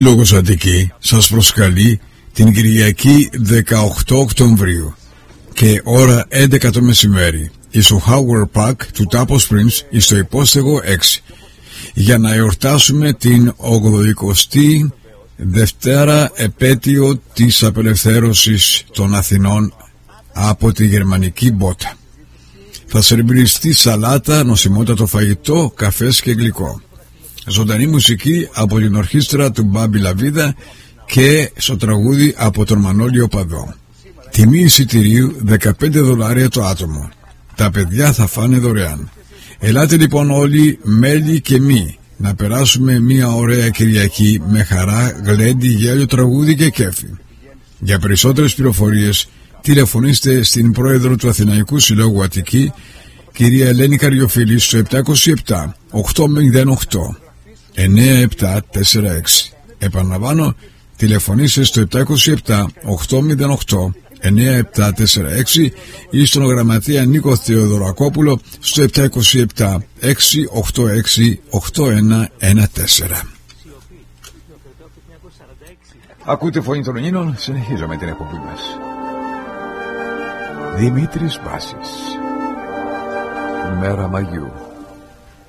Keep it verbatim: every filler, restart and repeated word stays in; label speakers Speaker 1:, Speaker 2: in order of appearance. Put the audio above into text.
Speaker 1: Λόγος Αττική σας προσκαλεί την Κυριακή δεκαοκτώ Οκτωβρίου και ώρα έντεκα το μεσημέρι στο Howard Park του Tapo Springs στο υπόστεγο έξι για να εορτάσουμε την ογδοηκοστή Δευτέρα επέτειο της απελευθέρωσης των Αθηνών από τη γερμανική μπότα. Θα σερβιριστεί σαλάτα, νοσημότατο φαγητό, καφές και γλυκό. Ζωντανή μουσική από την ορχήστρα του Μπάμπη Λαβίδα και στο τραγούδι από τον Μανώλιο Παδό. Τιμή εισιτηρίου δεκαπέντε δολάρια το άτομο. Τα παιδιά θα φάνε δωρεάν. Ελάτε λοιπόν όλοι, μέλη και μη, να περάσουμε μια ωραία Κυριακή με χαρά, γλέντι, γέλιο, τραγούδι και κέφι. Για περισσότερες πληροφορίες τηλεφωνήστε στην πρόεδρο του Αθηναϊκού Συλλόγου Αττική, κυρία Ελένη Καριοφίλη, στο επτά δύο επτά οκτώ μηδέν οκτώ εννιά επτά τέσσερα έξι. Επαναλαμβάνω, τηλεφωνήστε στο επτά δύο επτά οκτώ μηδέν οκτώ εννιά επτά τέσσερα έξι ή στον γραμματεία Νίκο Θεοδωρακόπουλο στο επτά δύο επτά έξι οκτώ έξι οκτώ ένα ένα τέσσερα.
Speaker 2: Ακούτε Φωνή των Ελλήνων, συνεχίζουμε την εκπομπή μας. Δημήτρης Μπάσης, Μέρα Μαγιού.